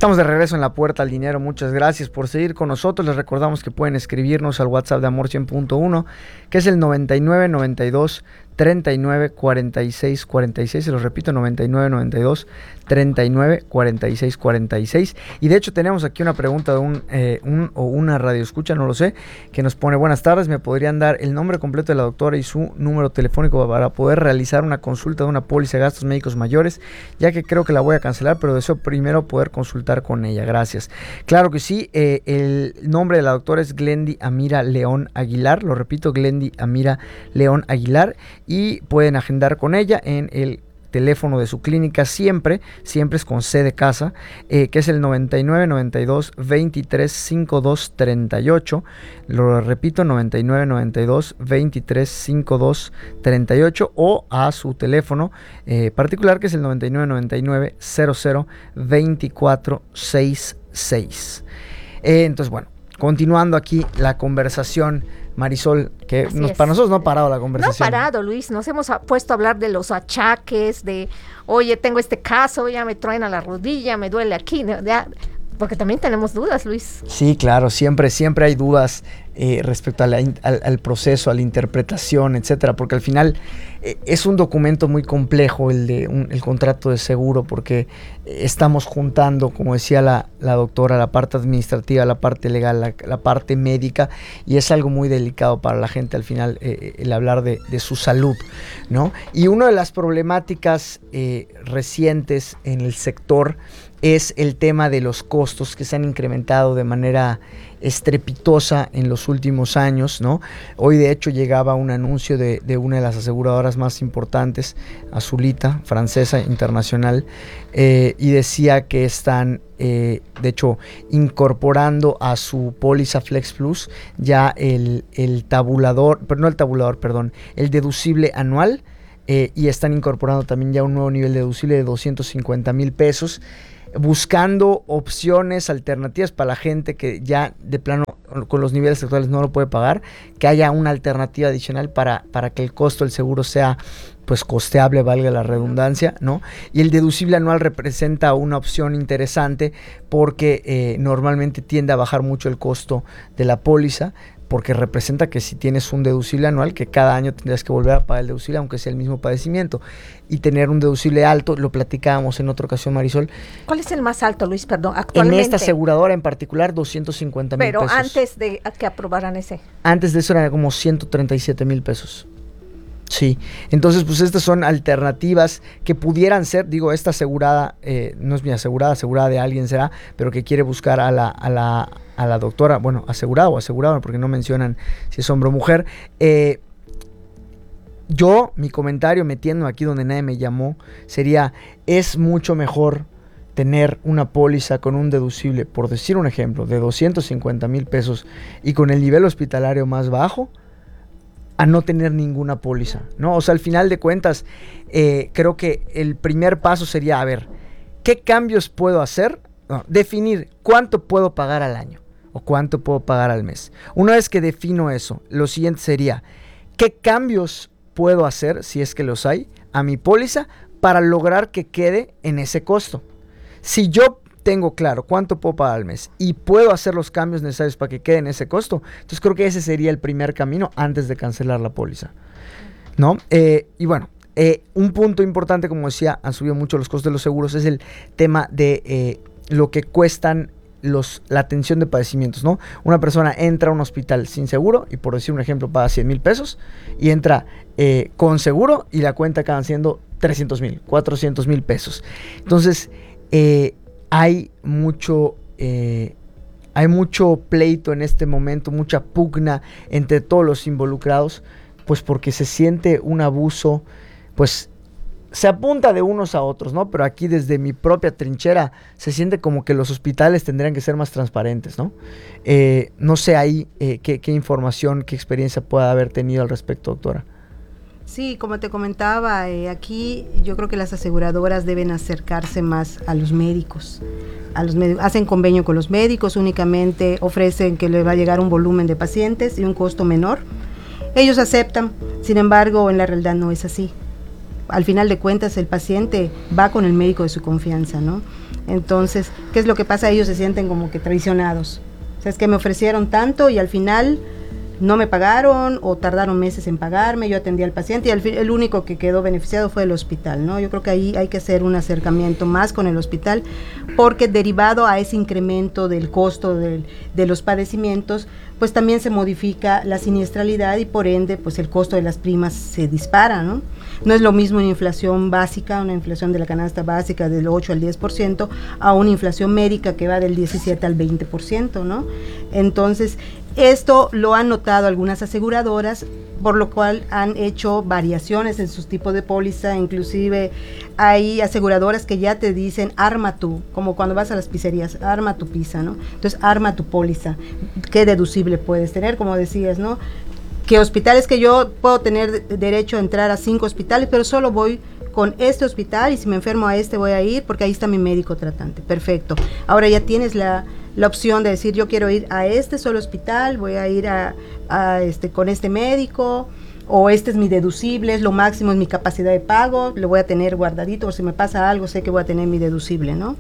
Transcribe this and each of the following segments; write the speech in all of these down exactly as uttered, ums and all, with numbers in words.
Estamos de regreso en La Puerta al Dinero. Muchas gracias por seguir con nosotros. Les recordamos que pueden escribirnos al WhatsApp de Amor cien punto uno, que es el noventa y nueve noventa y dos treinta y nueve cuarenta y seis cuarenta y seis. Se los repito, noventa y nueve noventa y dos treinta y nueve cuarenta y seis cuarenta y seis. Y de hecho tenemos aquí una pregunta de un, eh, un o una radioescucha, no lo sé, que nos pone: buenas tardes, ¿me podrían dar el nombre completo de la doctora y su número telefónico para poder realizar una consulta de una póliza de gastos médicos mayores, ya que creo que la voy a cancelar, pero deseo primero poder consultar con ella? Gracias. Claro que sí. eh, el nombre de la doctora es Glendy Amira León Aguilar, lo repito, Glendy Amira León Aguilar, y pueden agendar con ella en el teléfono de su clínica, siempre, siempre es con C de casa, eh, que es el noventa y nueve noventa y dos veintitrés cincuenta y dos treinta y ocho. Lo repito, noventa y nueve noventa y dos veintitrés cincuenta y dos treinta y ocho, o a su teléfono eh, particular, que es el noventa y nueve noventa y nueve cero cero veinticuatro sesenta y seis. Eh, entonces, bueno, continuando aquí la conversación, Marisol, que nos, para nosotros no ha parado la conversación. No ha parado, Luis, nos hemos a, puesto a hablar de los achaques, de, oye, tengo este caso, ya me truena la rodilla, me duele aquí, ya, porque también tenemos dudas, Luis. Sí, claro, siempre, siempre hay dudas eh, respecto a la, al, al proceso, a la interpretación, etcétera, porque al final eh, es un documento muy complejo el de un, el contrato de seguro, porque estamos juntando, como decía la, la doctora, la parte administrativa, la parte legal, la, la parte médica, y es algo muy delicado para la gente al final eh, el hablar de, de su salud, ¿no? Y una de las problemáticas eh, recientes en el sector es el tema de los costos, que se han incrementado de manera estrepitosa en los últimos años, ¿no? Hoy de hecho llegaba un anuncio de, de una de las aseguradoras más importantes, Azulita, francesa, internacional, eh, y decía que están eh, de hecho incorporando a su póliza Flex Plus ya el, el tabulador, pero no el tabulador, perdón, el deducible anual, eh, y están incorporando también ya un nuevo nivel deducible de doscientos cincuenta mil pesos, buscando opciones alternativas para la gente que ya de plano con los niveles actuales no lo puede pagar, que haya una alternativa adicional para, para que el costo del seguro sea pues costeable, valga la redundancia, ¿no? Y el deducible anual representa una opción interesante porque eh, normalmente tiende a bajar mucho el costo de la póliza, porque representa que si tienes un deducible anual, que cada año tendrías que volver a pagar el deducible, aunque sea el mismo padecimiento, y tener un deducible alto, lo platicábamos en otra ocasión, Marisol. ¿Cuál es el más alto, Luis? Perdón, actualmente. En esta aseguradora en particular, doscientos cincuenta mil pesos. Pero antes de que aprobaran ese. Antes de eso era como ciento treinta y siete mil pesos. Sí, entonces pues estas son alternativas que pudieran ser, digo, esta asegurada, eh, no es mi asegurada, asegurada de alguien será, pero que quiere buscar a la, a la, a la doctora, bueno, asegurada o asegurada, porque no mencionan si es hombre o mujer. Eh, yo, mi comentario, metiendo aquí donde nadie me llamó, sería, es mucho mejor tener una póliza con un deducible, por decir un ejemplo, de doscientos cincuenta mil pesos y con el nivel hospitalario más bajo, a no tener ninguna póliza, ¿no? O sea, al final de cuentas, eh, creo que el primer paso sería, a ver, ¿qué cambios puedo hacer? No, definir cuánto puedo pagar al año o cuánto puedo pagar al mes. Una vez que defino eso, lo siguiente sería, ¿qué cambios puedo hacer, si es que los hay, a mi póliza para lograr que quede en ese costo? Si yo tengo claro cuánto puedo pagar al mes y puedo hacer los cambios necesarios para que quede en ese costo, entonces creo que ese sería el primer camino antes de cancelar la póliza, ¿no? Eh, y bueno, eh, un punto importante, como decía, han subido mucho los costos de los seguros, es el tema de eh, lo que cuestan los, la atención de padecimientos, ¿no? Una persona entra a un hospital sin seguro y, por decir un ejemplo, paga cien mil pesos, y entra eh, con seguro y la cuenta acaban siendo trescientos mil, cuatrocientos mil pesos. Entonces, eh, hay mucho eh, hay mucho pleito en este momento, mucha pugna entre todos los involucrados, pues porque se siente un abuso, pues se apunta de unos a otros, ¿no? Pero aquí desde mi propia trinchera se siente como que los hospitales tendrían que ser más transparentes, ¿no? Eh, no sé ahí eh, qué, qué información, qué experiencia pueda haber tenido al respecto, doctora. Sí, como te comentaba, eh, aquí yo creo que las aseguradoras deben acercarse más a los médicos. A los médicos, hacen convenio con los médicos, únicamente ofrecen que le va a llegar un volumen de pacientes y un costo menor. Ellos aceptan, sin embargo, en la realidad no es así. al final de cuentas el paciente va con el médico de su confianza, ¿no? Entonces, ¿qué es lo que pasa? Ellos se sienten como que traicionados. O sea, es que me ofrecieron tanto y al final no me pagaron o tardaron meses en pagarme, yo atendí al paciente y al fin, el único que quedó beneficiado fue el hospital, ¿no? Yo creo que ahí hay que hacer un acercamiento más con el hospital, porque derivado a ese incremento del costo del, de los padecimientos, pues también se modifica la siniestralidad y por ende, pues el costo de las primas se dispara, ¿no? No es lo mismo una inflación básica, una inflación de la canasta básica del ocho al diez por ciento, a una inflación médica que va del diecisiete al veinte por ciento, ¿no? Entonces, esto lo han notado algunas aseguradoras, por lo cual han hecho variaciones en sus tipos de póliza, inclusive hay aseguradoras que ya te dicen, arma tú, como cuando vas a las pizzerías, arma tu pizza, ¿no? Entonces, arma tu póliza, qué deducible puedes tener, como decías, ¿no? Que hospitales que yo puedo tener derecho a entrar a cinco hospitales, pero solo voy con este hospital y si me enfermo a este voy a ir porque ahí está mi médico tratante. Perfecto. Ahora ya tienes la, la opción de decir, yo quiero ir a este solo hospital, voy a ir a, a este con este médico, o este es mi deducible, es lo máximo, es mi capacidad de pago, lo voy a tener guardadito, o si me pasa algo sé que voy a tener mi deducible, ¿no?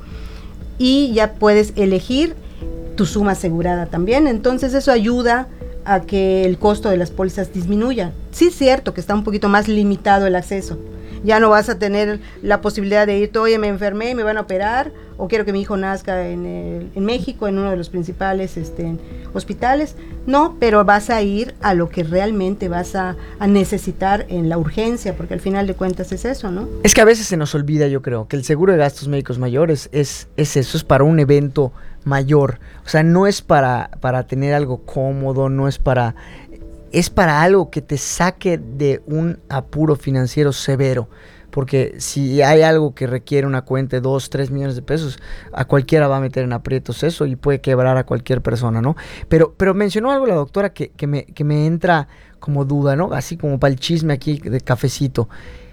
Y ya puedes elegir tu suma asegurada también, entonces eso ayuda a que el costo de las pólizas disminuya. Sí es cierto que está un poquito más limitado el acceso, ya no vas a tener la posibilidad de irte, oye, me enfermé y me van a operar, o quiero que mi hijo nazca en, el, en México, en uno de los principales este, hospitales, no, pero vas a ir a lo que realmente vas a, a necesitar en la urgencia, porque al final de cuentas es eso, ¿no? Es que a veces se nos olvida, yo creo, que el seguro de gastos médicos mayores es, es eso, es para un evento mayor, o sea, no es para, para tener algo cómodo, no es para... es para algo que te saque de un apuro financiero severo, porque si hay algo que requiere una cuenta de dos, tres millones de pesos, a cualquiera va a meter en aprietos eso y puede quebrar a cualquier persona, ¿no? Pero, pero mencionó algo la doctora que, que, me, que me entra como duda, ¿no? Así como para el chisme aquí de cafecito.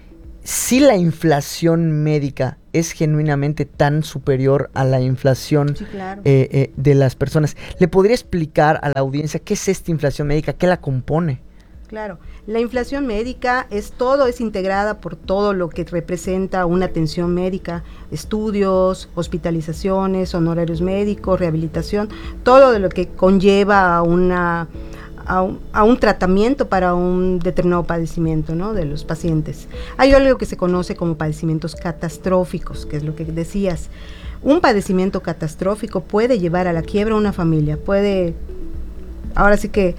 Si la inflación médica es genuinamente tan superior a la inflación sí, claro. eh, eh, de las personas, ¿le podría explicar a la audiencia qué es esta inflación médica? ¿Qué la compone? Claro, la inflación médica es todo, es integrada por todo lo que representa una atención médica, estudios, hospitalizaciones, honorarios médicos, rehabilitación, todo de lo que conlleva a una... A un, a un tratamiento para un determinado padecimiento, ¿no? De los pacientes. Hay algo que se conoce como padecimientos catastróficos, que es lo que decías. Un padecimiento catastrófico puede llevar a la quiebra a una familia, puede, ahora sí que,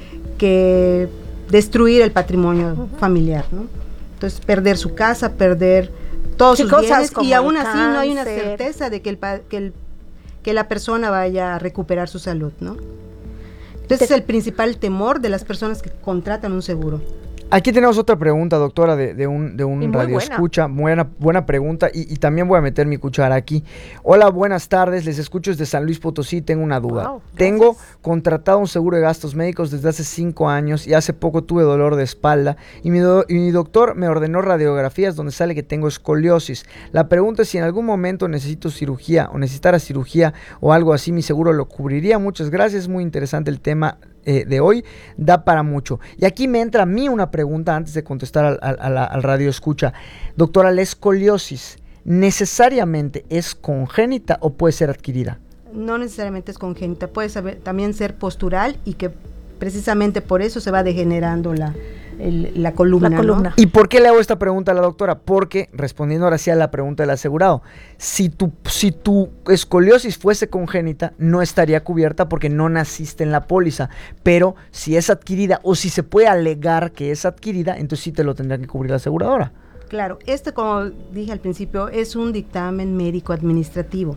que destruir el patrimonio uh-huh. familiar, ¿no? Entonces, perder su casa, perder todos sus bienes, y aún así no hay una certeza de que, el, que, el, que la persona vaya a recuperar su salud, ¿no? Entonces es el principal temor de las personas que contratan un seguro. Aquí tenemos otra pregunta, doctora, de, de un, de un radio buena. escucha. Buena, buena pregunta y, y también voy a meter mi cuchara aquí. Hola, buenas tardes, les escucho desde San Luis Potosí, tengo una duda. Wow, tengo contratado un seguro de gastos médicos desde hace cinco años y hace poco tuve dolor de espalda y mi, do, y mi doctor me ordenó radiografías donde sale que tengo escoliosis. La pregunta es si en algún momento necesito cirugía o necesitara cirugía o algo así, mi seguro lo cubriría. Muchas gracias, muy interesante el tema Eh, de hoy, da para mucho. Y aquí me entra a mí una pregunta antes de contestar al, al, al, al radio escucha. Doctora, ¿la escoliosis necesariamente es congénita o puede ser adquirida? No necesariamente es congénita, puede saber, también ser postural y que precisamente por eso se va degenerando la, el, la columna. La columna. ¿No? ¿Y por qué le hago esta pregunta a la doctora? Porque, respondiendo ahora sí a la pregunta del asegurado, si tu, si tu escoliosis fuese congénita, no estaría cubierta porque no naciste en la póliza, pero si es adquirida o si se puede alegar que es adquirida, entonces sí te lo tendrá que cubrir la aseguradora. Claro, esto, como dije al principio, es un dictamen médico administrativo.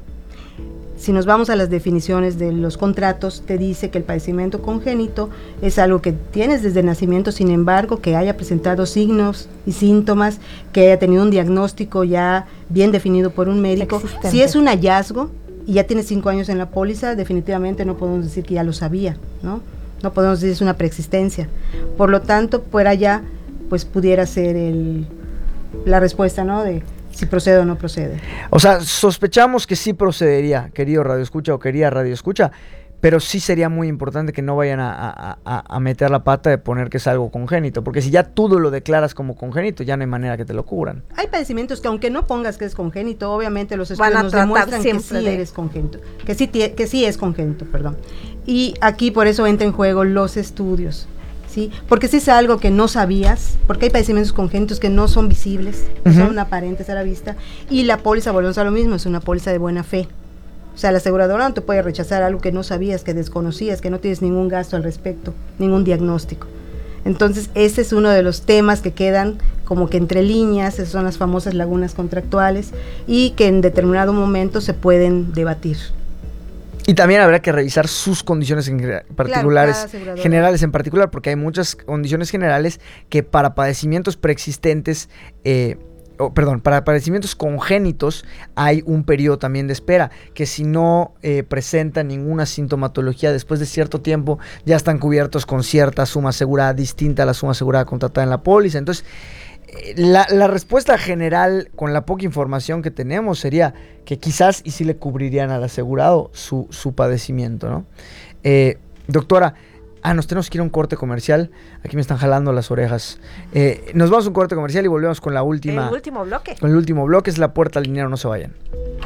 Si nos vamos a las definiciones de los contratos, te dice que el padecimiento congénito es algo que tienes desde el nacimiento, sin embargo, que haya presentado signos y síntomas, que haya tenido un diagnóstico ya bien definido por un médico. Existente. Si es un hallazgo y ya tiene cinco años en la póliza, definitivamente no podemos decir que ya lo sabía, ¿no? No podemos decir que es una preexistencia. Por lo tanto, por allá, pues pudiera ser el, la respuesta, ¿no? De si procede o no procede. O sea, sospechamos que sí procedería, querido Radio Escucha o querida Radio Escucha, pero sí sería muy importante que no vayan a, a, a, a meter la pata de poner que es algo congénito, porque si ya tú lo declaras como congénito, ya no hay manera que te lo cubran. Hay padecimientos que aunque no pongas que es congénito, obviamente los estudios nos demuestran que sí de... eres congénito, que sí, que sí es congénito, perdón. Y aquí por eso entra en juego los estudios, ¿sí? Porque si es algo que no sabías, porque hay padecimientos congénitos que no son visibles, uh-huh. son aparentes a la vista, y la póliza, volvemos a lo mismo, es una póliza de buena fe. O sea, la aseguradora no te puede rechazar algo que no sabías, que desconocías, que no tienes ningún gasto al respecto, ningún diagnóstico. Entonces, ese es uno de los temas que quedan como que entre líneas, esas son las famosas lagunas contractuales, y que en determinado momento se pueden debatir. Y también habrá que revisar sus condiciones en particulares, claro, generales en particular, porque hay muchas condiciones generales que para padecimientos preexistentes, eh, Oh, perdón, para padecimientos congénitos hay un periodo también de espera, que si no eh, presentan ninguna sintomatología después de cierto tiempo, ya están cubiertos con cierta suma asegurada distinta a la suma asegurada contratada en la póliza. Entonces, eh, la, la respuesta general, con la poca información que tenemos, sería que quizás y sí le cubrirían al asegurado su, su padecimiento, ¿no? Eh, doctora, Ah, nos tenemos que ir a un corte comercial. Aquí me están jalando las orejas. Eh, nos vamos a un corte comercial y volvemos con la última. El último bloque. Con el último bloque, es La Puerta al Dinero. No se vayan.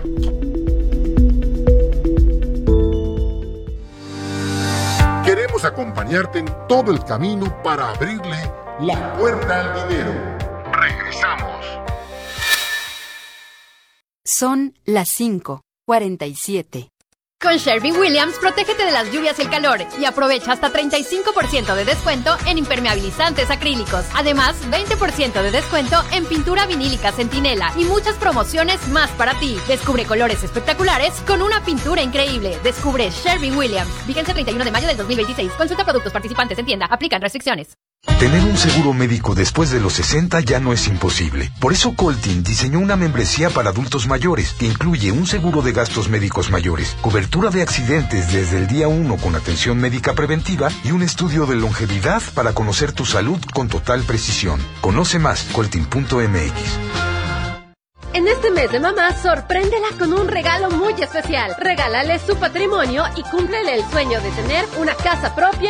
Queremos acompañarte en todo el camino para abrirle la puerta al dinero. Regresamos. Son las cinco cuarenta y siete. Con Sherwin-Williams, protégete de las lluvias y el calor y aprovecha hasta treinta y cinco por ciento de descuento en impermeabilizantes acrílicos. Además, veinte por ciento de descuento en pintura vinílica Centinela y muchas promociones más para ti. Descubre colores espectaculares con una pintura increíble. Descubre Sherwin-Williams. Vigencia treinta y uno de mayo del dos mil veintiséis. Consulta productos participantes en tienda. Aplican restricciones. Tener un seguro médico después de los sesenta ya no es imposible. Por eso Coltin diseñó una membresía para adultos mayores que incluye un seguro de gastos médicos mayores, cobertura de accidentes desde el día uno con atención médica preventiva y un estudio de longevidad para conocer tu salud con total precisión. Conoce más, coltin punto m x. En este mes de mamá, sorpréndela con un regalo muy especial. Regálale su patrimonio y cúmplele el sueño de tener una casa propia